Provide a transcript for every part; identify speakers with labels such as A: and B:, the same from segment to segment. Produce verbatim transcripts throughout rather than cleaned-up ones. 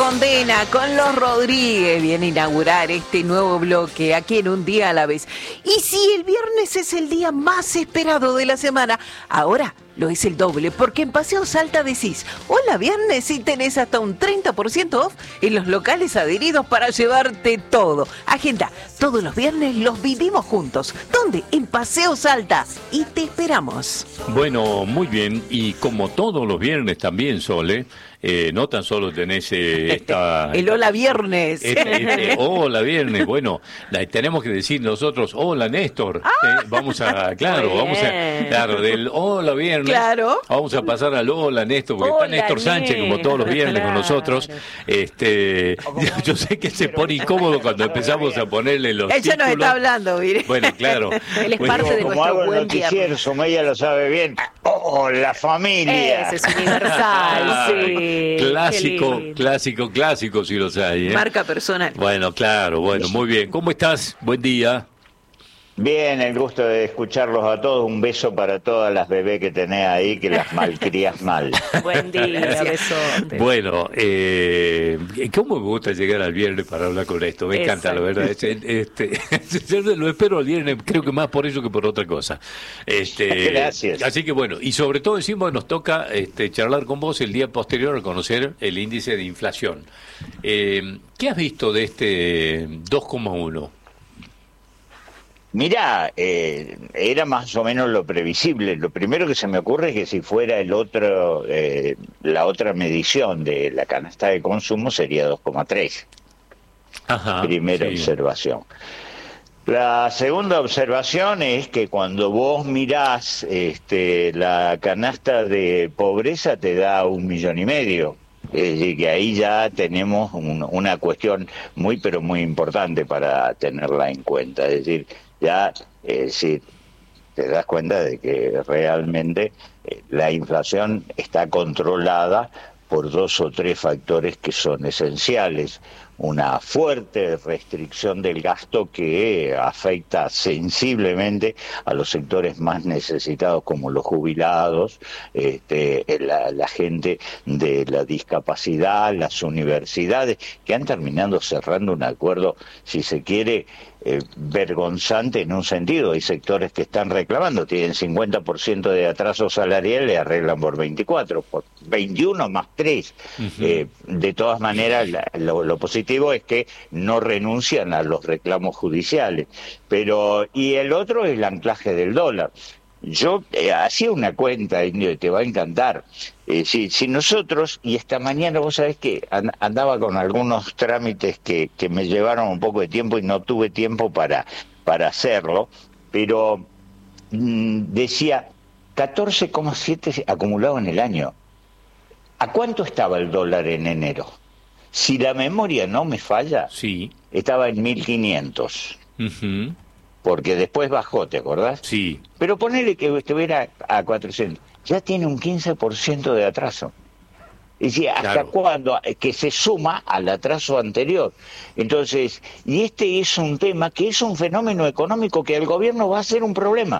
A: Condena con los Rodríguez viene a inaugurar este nuevo bloque aquí en Un Día a la Vez. Y si el viernes es el día más esperado de la semana, ahora lo es el doble, porque en Paseo Salta decís, hola viernes, y tenés hasta un treinta por ciento off en los locales adheridos para llevarte todo. Agenda, todos los viernes los vivimos juntos. ¿Dónde? En Paseo Salta. Y te esperamos.
B: Bueno, muy bien. Y como todos los viernes también, Sole, eh, no tan solo tenés eh, esta...
A: el hola viernes.
B: Este, este, hola viernes. Bueno, la, tenemos que decir nosotros, hola Néstor.
A: Ah,
B: eh, vamos a, claro, vamos a, claro, del hola viernes.
A: Claro.
B: Vamos a pasar al hola Néstor, porque
A: Hola,
B: está Néstor Sánchez,
A: Néstor.
B: como todos los viernes
A: Claro.
B: con nosotros. Este, yo sé que se pone incómodo cuando empezamos a ponerle los
A: Ella nos
B: títulos.
A: está hablando, mire.
B: Bueno, claro.
A: Él es
B: Bueno,
A: parte de
C: Como
A: nuestro
C: hago el
A: buen
C: noticiero,
A: viernes.
C: Someya lo sabe bien. ¡Oh, la familia!
A: Ese es universal, sí.
B: Clásico,
A: Qué lindo.
B: clásico, clásico, si los hay, ¿eh?
A: Marca personal.
B: Bueno, claro, bueno, muy bien. ¿Cómo estás? Buen día.
C: Bien, el gusto de escucharlos a todos. Un beso para todas las bebés que tenés ahí, que las malcrías mal.
A: Buen día, besote.
B: Bueno, eh, ¿cómo me gusta llegar al viernes para hablar con esto? Me encanta, la verdad. Este, este, lo espero al viernes, creo que más por eso que por otra cosa. Este,
C: Gracias.
B: Así que bueno, y sobre todo decimos, nos toca este, charlar con vos el día posterior a conocer el índice de inflación. Eh, ¿Qué has visto de este dos coma uno?
C: Mirá, eh, era más o menos lo previsible. Lo primero que se me ocurre es que si fuera el otro, eh, la otra medición de la canasta de consumo sería dos coma tres.
B: Ajá,
C: Primera
B: sí.
C: observación. La segunda observación es que cuando vos mirás este, la canasta de pobreza te da un millón y medio. Es decir, que ahí ya tenemos un, una cuestión muy, pero muy importante para tenerla en cuenta. Es decir, ya eh, si te das cuenta de que realmente eh, la inflación está controlada por dos o tres factores que son esenciales. Una fuerte restricción del gasto que afecta sensiblemente a los sectores más necesitados como los jubilados, este, la, la gente de la discapacidad, las universidades, que han terminado cerrando un acuerdo, si se quiere, eh, vergonzante en un sentido. Hay sectores que están reclamando, tienen cincuenta por ciento de atraso salarial y arreglan por veinticuatro, por veintiuno más tres. Uh-huh. Eh, de todas maneras, la, lo, lo positivo es que no renuncian a los reclamos judiciales. Pero y el otro es el anclaje del dólar. Yo eh, hacía una cuenta, Indio, y te va a encantar. Eh, si, si nosotros, y esta mañana vos sabés que and, andaba con algunos trámites que, que me llevaron un poco de tiempo y no tuve tiempo para, para hacerlo, pero mmm, decía catorce coma siete acumulado en el año. ¿A cuánto estaba el dólar en enero? Si la memoria no me falla,
B: sí,
C: estaba en mil quinientos.
B: Uh-huh.
C: Porque después bajó, ¿te acordás?
B: Sí.
C: Pero ponele que estuviera a cuatrocientos. Ya tiene un quince por ciento de atraso. Es decir, ¿hasta
B: claro.
C: cuándo? Que se suma al atraso anterior. Entonces, y este es un tema que es un fenómeno económico que al gobierno va a ser un problema.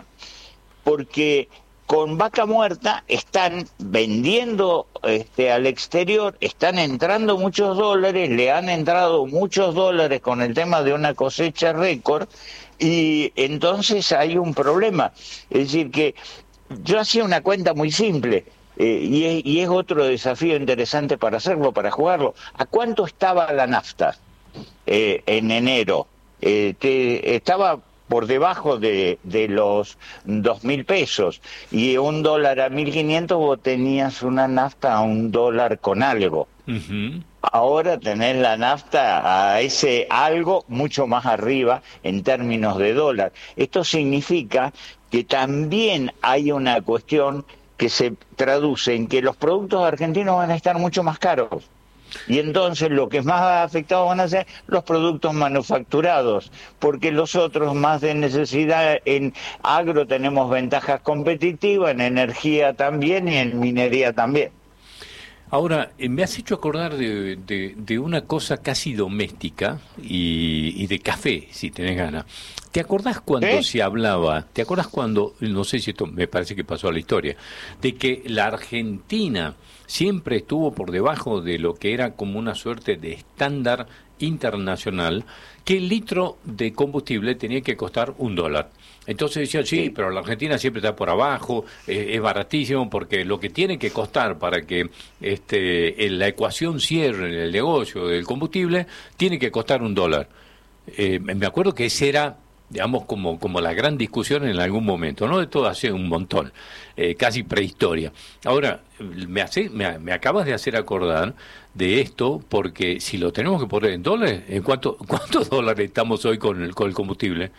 C: Porque con vaca muerta están vendiendo este, al exterior, están entrando muchos dólares, le han entrado muchos dólares con el tema de una cosecha récord, y entonces hay un problema. Es decir, que yo hacía una cuenta muy simple, eh, y, es, y es otro desafío interesante para hacerlo, para jugarlo. ¿A cuánto estaba la nafta eh, en enero? Eh, te, estaba por debajo de, de los dos mil pesos, y un dólar a mil quinientos vos tenías una nafta a un dólar con algo. Uh-huh. Ahora tenés la nafta a ese algo mucho más arriba en términos de dólar. Esto significa que también hay una cuestión que se traduce en que los productos argentinos van a estar mucho más caros. Y entonces lo que más afectados van a ser los productos manufacturados, porque los otros más de necesidad. En agro tenemos ventajas competitivas, en energía también y en minería también.
B: Ahora, eh, me has hecho acordar de, de, de una cosa casi doméstica y, y de café, si tenés ganas. ¿Te acordás cuando
C: ¿Eh?
B: se hablaba, te acordás cuando, no sé si esto me parece que pasó a la historia, de que la Argentina siempre estuvo por debajo de lo que era como una suerte de estándar internacional, que el litro de combustible tenía que costar un dólar? Entonces decían, sí, pero la Argentina siempre está por abajo, eh, es baratísimo, porque lo que tiene que costar para que este, en la ecuación cierre en el negocio del combustible, tiene que costar un dólar. Eh, me acuerdo que ese era, digamos, como, como la gran discusión en algún momento, ¿no? De todo hace un montón, eh, casi prehistoria. Ahora, me, hace, me, me acabas de hacer acordar de esto, porque si lo tenemos que poner en dólares, ¿en cuánto, cuántos dólares estamos hoy con el, con el combustible?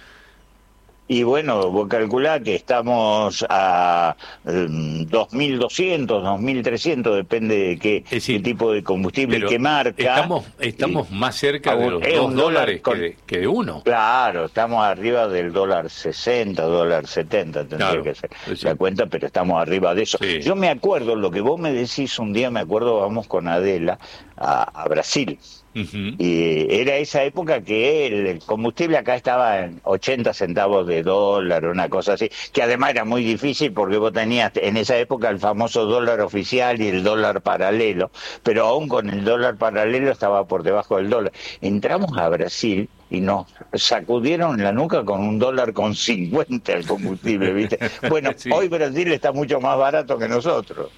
C: Y bueno, vos calculá que estamos a um, dos mil doscientos, dos mil trescientos, depende de qué,
B: Es decir,
C: qué tipo de combustible y
B: pero
C: qué marca.
B: Estamos, estamos
C: Y-
B: más cerca de los
C: es
B: dos
C: un dólar
B: dólares
C: con-
B: que de, que de uno.
C: Claro, estamos arriba del dólar sesenta, dólar setenta, tendría
B: Claro,
C: que ser
B: sí.
C: la cuenta, pero estamos arriba de eso.
B: Sí.
C: Yo me acuerdo, lo que vos me decís un día, me acuerdo, vamos con Adela a, a Brasil.
B: Ujú.
C: Y era esa época que el combustible acá estaba en ochenta centavos de dólar, una cosa así, que además era muy difícil porque vos tenías en esa época el famoso dólar oficial y el dólar paralelo, pero aún con el dólar paralelo estaba por debajo del dólar. Entramos a Brasil y nos sacudieron la nuca con un dólar con cincuenta el combustible, ¿viste? Bueno,
B: Sí.
C: hoy Brasil está mucho más barato que nosotros.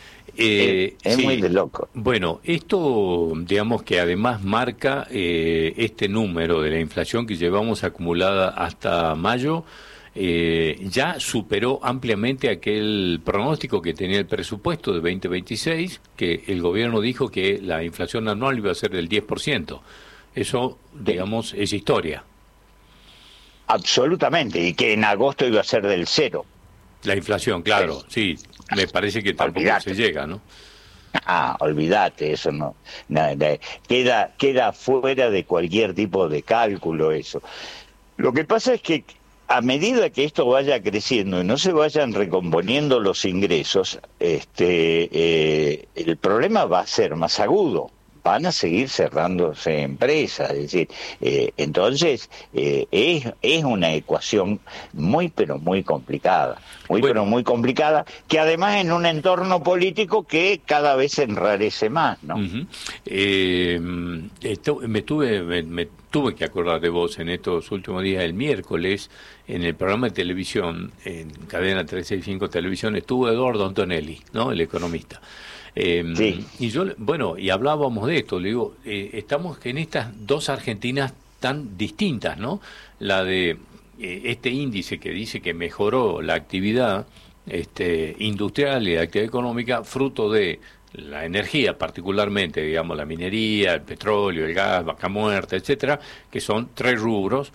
B: Eh,
C: es
B: sí.
C: muy de loco.
B: Bueno, esto, digamos que además marca eh, este número de la inflación que llevamos acumulada hasta mayo, eh, ya superó ampliamente aquel pronóstico que tenía el presupuesto de veinte veintiséis, que el gobierno dijo que la inflación anual iba a ser del diez por ciento. Eso, digamos, es historia.
C: Absolutamente, y que en agosto iba a ser del cero.
B: La inflación, claro, sí, me parece que tampoco
C: Olvidate.
B: se llega, ¿no?
C: Ah, olvídate, eso no, na- na- queda queda fuera de cualquier tipo de cálculo eso. Lo que pasa es que a medida que esto vaya creciendo y no se vayan recomponiendo los ingresos, este, eh, el problema va a ser más agudo. Van a seguir cerrándose empresas, es decir, eh, entonces eh, es, es una ecuación muy pero muy complicada, muy
B: Bueno.
C: pero muy complicada, que además en un entorno político que cada vez se enrarece más, ¿no?
B: Ujú. Eh, esto- me, tuve, me, me tuve que acordar de vos en estos últimos días. El miércoles, en el programa de televisión, en Cadena trescientos sesenta y cinco Televisión, estuvo Eduardo Antonelli, ¿no? El economista. Eh,
C: Sí.
B: Y yo, bueno, y hablábamos de esto, le digo, eh, estamos en estas dos Argentinas tan distintas, ¿no? La de eh, este índice que dice que mejoró la actividad este, industrial y la actividad económica, fruto de la energía, particularmente, digamos, la minería, el petróleo, el gas, vaca muerta, etcétera, que son tres rubros,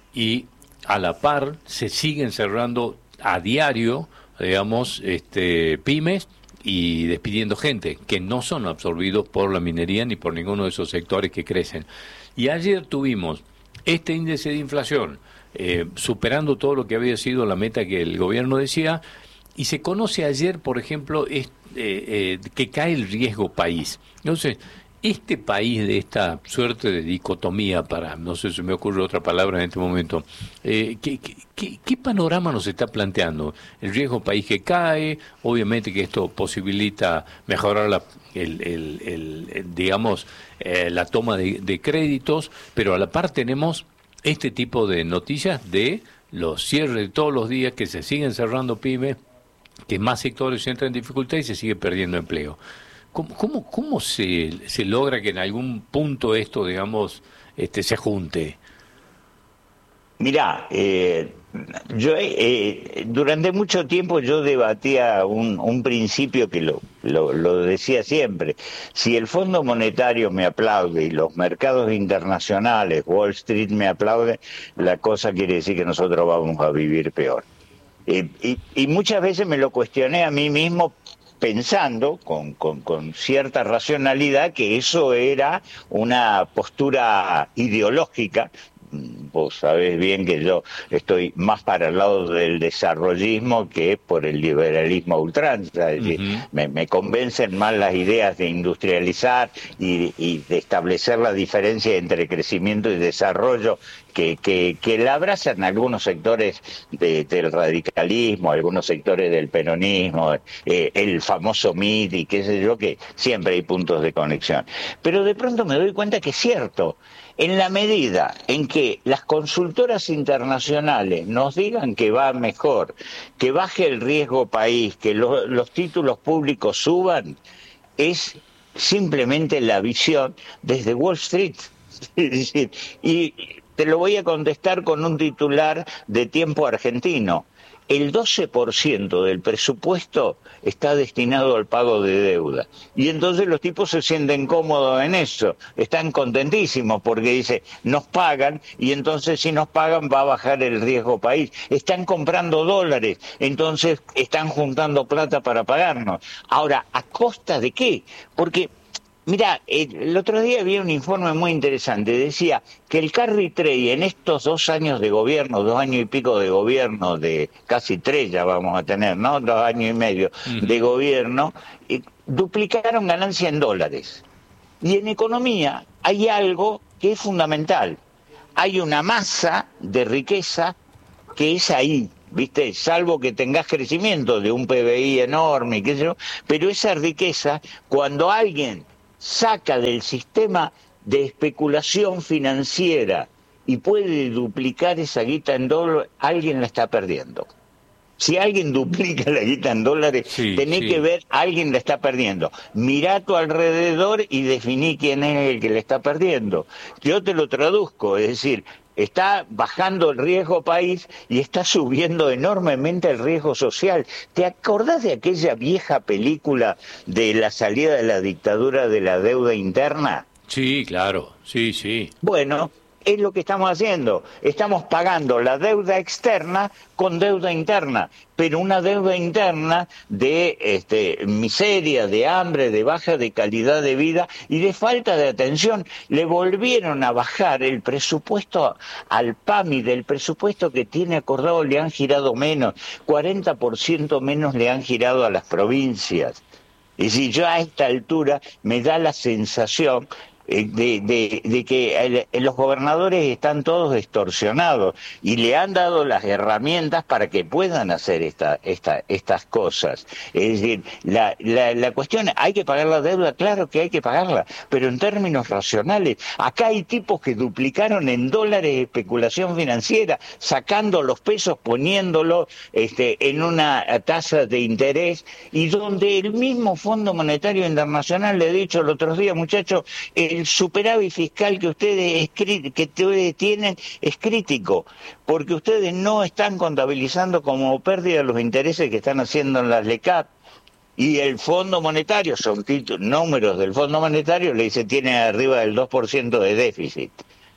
B: y a la par se siguen cerrando a diario, digamos, este, pymes y despidiendo gente que no son absorbidos por la minería ni por ninguno de esos sectores que crecen. Y ayer tuvimos este índice de inflación eh, superando todo lo que había sido la meta que el gobierno decía, y se conoce ayer, por ejemplo, es, eh, eh, que cae el riesgo país. Entonces, este país de esta suerte de dicotomía, para, no sé si me ocurre otra palabra en este momento, eh, ¿qué, qué, qué, qué panorama nos está planteando? El riesgo país que cae, obviamente que esto posibilita mejorar la, el, el, el, el, digamos, eh, la toma de, de créditos, pero a la par tenemos este tipo de noticias de los cierres de todos los días, que se siguen cerrando pymes, que más sectores entran en dificultad y se sigue perdiendo empleo. ¿Cómo, cómo, cómo se, se logra que en algún punto esto, digamos, este, se junte?
C: Mirá, eh, yo eh, durante mucho tiempo yo debatía un, un principio que lo, lo, lo decía siempre. Si el Fondo Monetario me aplaude y los mercados internacionales, Wall Street me aplaude, la cosa quiere decir que nosotros vamos a vivir peor. Eh, y, y muchas veces me lo cuestioné a mí mismo, pensando con, con, con cierta racionalidad que eso era una postura ideológica vos sabés bien que yo estoy más para el lado del desarrollismo que por el liberalismo a ultranza, es decir, uh-huh. me, me convencen más las ideas de industrializar y, y de establecer la diferencia entre crecimiento y desarrollo que, que, que la abrazan algunos sectores de, del radicalismo, algunos sectores del peronismo, eh, el famoso M I T y qué sé yo, que siempre hay puntos de conexión. Pero de pronto me doy cuenta que es cierto, en la medida en que las consultoras internacionales nos digan que va mejor, que baje el riesgo país, que lo, los títulos públicos suban, es simplemente la visión desde Wall Street. Es decir, y te lo voy a contestar con un titular de Tiempo Argentino. El doce por ciento del presupuesto está destinado al pago de deuda. Y entonces los tipos se sienten cómodos en eso. Están contentísimos porque dice, nos pagan y entonces si nos pagan va a bajar el riesgo país. Están comprando dólares, entonces están juntando plata para pagarnos. Ahora, ¿a costa de qué? Porque mira, el otro día había un informe muy interesante, decía que el carry trade en estos dos años de gobierno, dos años y pico de gobierno, de casi tres ya vamos a tener, ¿no? Dos años y medio de gobierno, eh, duplicaron ganancia en dólares. Y en economía hay algo que es fundamental, hay una masa de riqueza que es ahí, ¿viste? Salvo que tengas crecimiento de un P B I enorme, qué sé yo, pero esa riqueza, cuando alguien saca del sistema de especulación financiera y puede duplicar esa guita en dólares, alguien la está perdiendo. Si alguien duplica la guita en dólares, sí, tenés sí. que ver, alguien la está perdiendo. Mirá a tu alrededor y definí quién es el que la está perdiendo. Yo te lo traduzco, es decir, está bajando el riesgo país y está subiendo enormemente el riesgo social. ¿Te acordás de aquella vieja película de la salida de la dictadura de la deuda interna?
B: Sí, claro, sí, sí.
C: Bueno, es lo que estamos haciendo. Estamos pagando la deuda externa con deuda interna, pero una deuda interna de este, miseria, de hambre, de baja de calidad de vida y de falta de atención. Le volvieron a bajar el presupuesto al P A M I, del presupuesto que tiene acordado le han girado menos, cuarenta por ciento menos le han girado a las provincias. Y si yo a esta altura me da la sensación De, de, de que el, los gobernadores están todos extorsionados y le han dado las herramientas para que puedan hacer esta, esta, estas cosas. Es decir, la, la, la cuestión, ¿hay que pagar la deuda? Claro que hay que pagarla, pero en términos racionales. Acá hay tipos que duplicaron en dólares especulación financiera, sacando los pesos, poniéndolos este, en una tasa de interés, y donde el mismo Fondo Monetario Internacional le ha dicho el otro día, muchachos, el superávit fiscal que ustedes, que ustedes tienen es crítico, porque ustedes no están contabilizando como pérdida los intereses que están haciendo en las L E C A P. Y el Fondo Monetario, son números del Fondo Monetario, le dice tiene arriba del dos por ciento de déficit.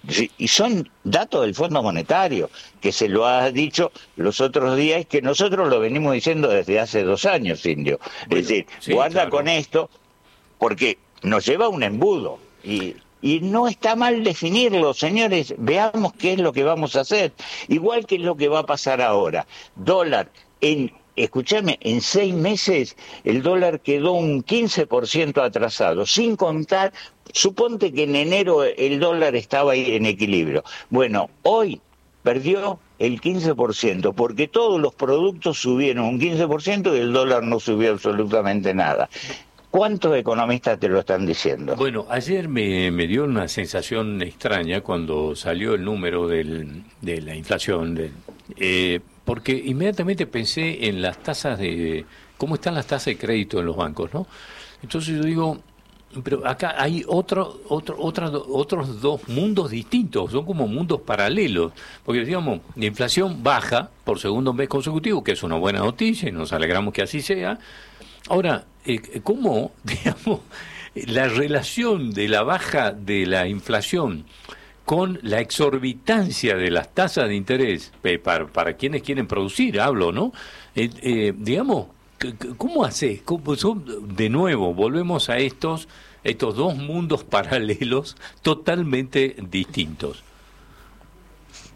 C: Y son datos del Fondo Monetario, que se lo ha dicho los otros días, que nosotros lo venimos diciendo desde hace dos años, Indio. Bueno, es decir, sí, guarda claro. con esto, porque nos lleva a un embudo. Y, y no está mal definirlo, señores, veamos qué es lo que vamos a hacer. Igual que es lo que va a pasar ahora. Dólar, en, escúchame, en seis meses el dólar quedó un quince por ciento atrasado, sin contar, suponte que en enero el dólar estaba ahí en equilibrio. Bueno, hoy perdió el quince por ciento, porque todos los productos subieron un quince por ciento y el dólar no subió absolutamente nada. ¿Cuántos economistas te lo están diciendo?
B: Bueno, ayer me, me dio una sensación extraña cuando salió el número del, de la inflación, de, eh, porque inmediatamente pensé en las tasas de, cómo están las tasas de crédito en los bancos, ¿no? Entonces yo digo, pero acá hay otro, otro, otra, otros dos mundos distintos, son como mundos paralelos, porque digamos, la inflación baja por segundo mes consecutivo, que es una buena noticia y nos alegramos que así sea. Ahora, eh, ¿cómo, digamos, la relación de la baja de la inflación con la exorbitancia de las tasas de interés eh, para, para quienes quieren producir, hablo, ¿no? Eh, eh, digamos, ¿cómo haces? ¿Cómo son, de nuevo, volvemos a estos, estos dos mundos paralelos totalmente distintos?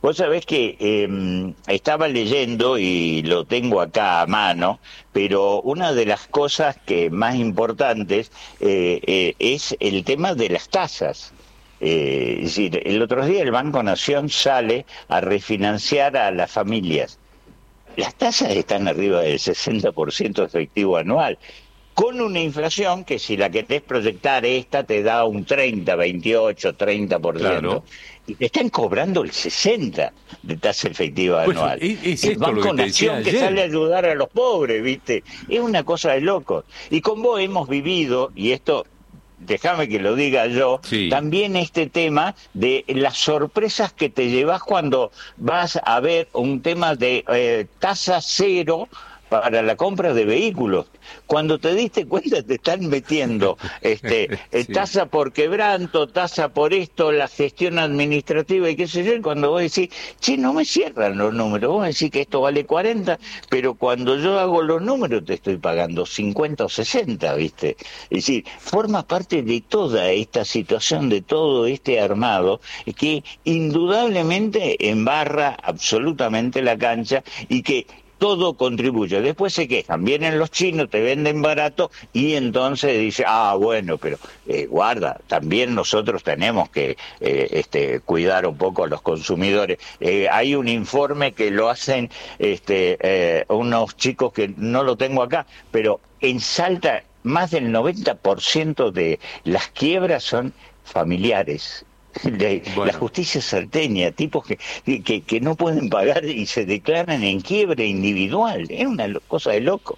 C: Vos sabés que eh, estaba leyendo y lo tengo acá a mano, pero una de las cosas que más importantes eh, eh, es el tema de las tasas. Eh, es decir, el otro día el Banco Nación sale a refinanciar a las familias. Las tasas están arriba del sesenta por ciento efectivo anual, con una inflación que si la querés proyectar esta te da un treinta, veintiocho, treinta por ciento. Claro. Y te están cobrando el sesenta por ciento de tasa efectiva
B: pues,
C: anual.
B: Es, es
C: el Banco Nación que sale a ayudar a los pobres, ¿viste? Es una cosa de locos. Y con vos hemos vivido, y esto, déjame que lo diga yo, sí. También este tema de las sorpresas que te llevas cuando vas a ver un tema de eh, tasa cero para la compra de vehículos. Cuando te diste cuenta te están metiendo este sí. tasa por quebranto, tasa por esto, la gestión administrativa y qué sé yo, y cuando vos decís, che, no me cierran los números, vos decís que esto vale cuarenta, pero cuando yo hago los números te estoy pagando cincuenta o sesenta, ¿viste? Es decir, forma parte de toda esta situación, de todo este armado, que indudablemente embarra absolutamente la cancha y que todo contribuye. Después se quejan, vienen los chinos, te venden barato y entonces dice, ah, bueno, pero eh, guarda, también nosotros tenemos que eh, este, cuidar un poco a los consumidores. Eh, hay un informe que lo hacen este, eh, unos chicos que no lo tengo acá, pero en Salta más del noventa por ciento de las quiebras son familiares. De, bueno. La justicia salteña, tipos que, que que no pueden pagar y se declaran en quiebre individual, es una cosa de loco.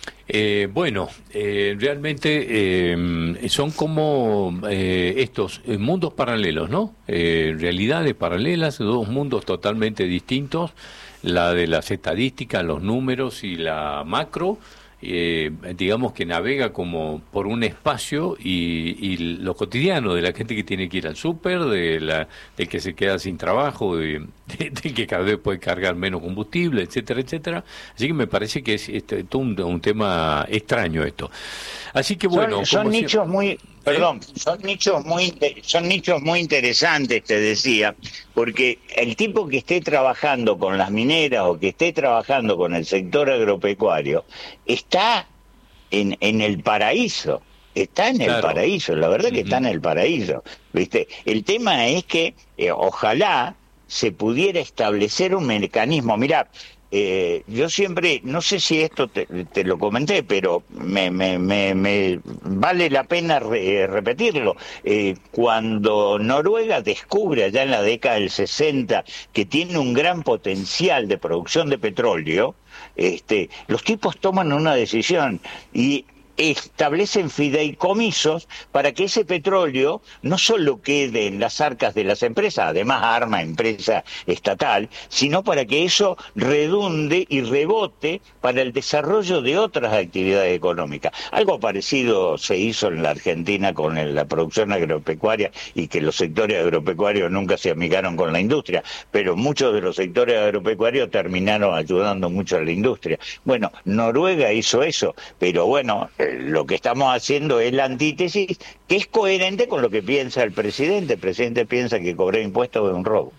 B: Eh, bueno, eh, realmente eh, son como eh, estos mundos paralelos, ¿no? Eh, realidades paralelas, dos mundos totalmente distintos, la de las estadísticas, los números y la macro. Eh, digamos que navega como por un espacio y, y lo cotidiano de la gente que tiene que ir al súper, de la del que se queda sin trabajo, de, de, de que cada vez puede cargar menos combustible, etcétera, etcétera. Así que me parece que es, es, es un, un tema extraño esto. Así que bueno,
C: son, son nichos siempre, muy, perdón, ¿eh? son nichos muy, son nichos muy interesantes, te decía, porque el tipo que esté trabajando con las mineras o que esté trabajando con el sector agropecuario está en, en el paraíso, está en claro. el paraíso, la verdad que uh-huh. está en el paraíso, ¿viste? El tema es que eh, ojalá se pudiera establecer un mecanismo, mirá, Eh, yo siempre, no sé si esto te, te lo comenté, pero me, me, me, me vale la pena re, repetirlo. Eh, cuando Noruega descubre allá en la década del sesenta que tiene un gran potencial de producción de petróleo, este, los tipos toman una decisión y establecen fideicomisos para que ese petróleo no solo quede en las arcas de las empresas, además arma empresa estatal, sino para que eso redunde y rebote para el desarrollo de otras actividades económicas. Algo parecido se hizo en la Argentina con la producción agropecuaria y que los sectores agropecuarios nunca se amigaron con la industria, pero muchos de los sectores agropecuarios terminaron ayudando mucho a la industria. Bueno, Noruega hizo eso, pero bueno, lo que estamos haciendo es la antítesis, que es coherente con lo que piensa el presidente. El presidente piensa que cobrar impuestos es un robo.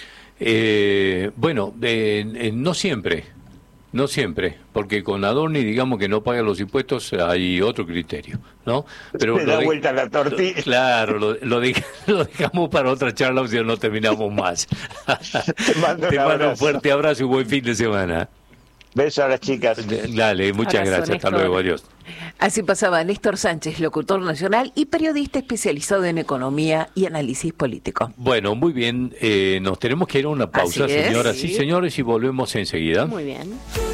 B: Eh, bueno, eh, eh, no siempre, no siempre, porque con Adorni, digamos que no paga los impuestos, hay otro criterio, ¿no?
C: Pero le da de, vuelta la tortilla.
B: Lo, claro, lo, lo, de, lo dejamos para otra charla, o si no terminamos más.
C: Te mando,
B: Te
C: un,
B: mando un fuerte abrazo y buen fin de semana.
C: Besos a las chicas.
B: Dale, muchas Abrazo, gracias. Néstor. Hasta luego, adiós.
A: Así pasaba Néstor Sánchez, locutor nacional y periodista especializado en economía y análisis político.
B: Bueno, muy bien. Eh, nos tenemos que ir a una pausa, señoras y señores, y volvemos enseguida.
D: Muy bien.